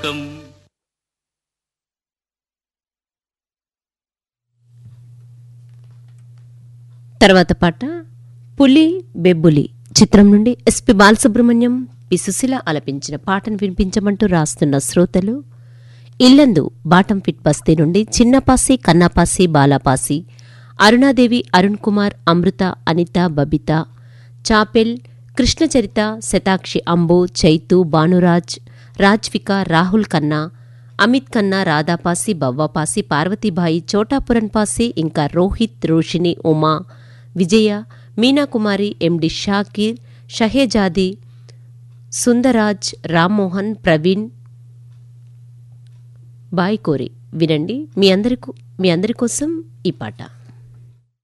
తర్వాత పాట పులి బెబ్బులి చిత్రం నుండి ఎస్పి బాలసుబ్రహ్మణ్యం పి సుశీల ఆలపించిన పాటను వినిపించమంటూ రాస్తున్న శ్రోతలు ఇల్లందు బాటం ఫిట్ బస్తీ నుండి చిన్నపాసి కన్నాపాసి బాలాపాసి అరుణాదేవి అరుణ్ కుమార్ అమృత అనిత బబిత చాపెల్ కృష్ణచరిత శతాక్షి అంబు చైతు భానురాజ్ రాజ్విక రాహుల్ ఖన్నా అమిత్ ఖన్నా రాధాపాసి బవ్వాపాసి పార్వతీబాయి చోటాపురన్పాసి ఇంకా రోహిత్ రోషిని ఉమా విజయ మీనాకుమారి ఎండి షాకీర్ షహేజాది సుందరాజ్ రామ్మోహన్ ప్రవీణ్ బాయ్కోరి వినండి. మీ అందరి కోసం ఈ పాట.